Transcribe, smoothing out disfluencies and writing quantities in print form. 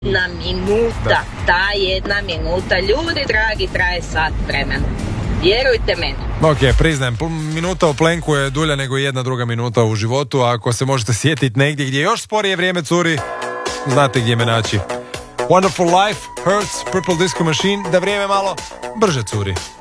jedna minuta, ta jedna minuta, ljudi dragi, traje sat vremena. Vjerujte meni. Ok, priznajem, minuta u plenku je dulja nego jedna druga minuta u životu, a ako se možete sjetiti negdje gdje još sporije vrijeme curi, znate gdje me naći. Wonderful Life, Hurts, Purple Disco Machine, da vrijeme malo brže curi.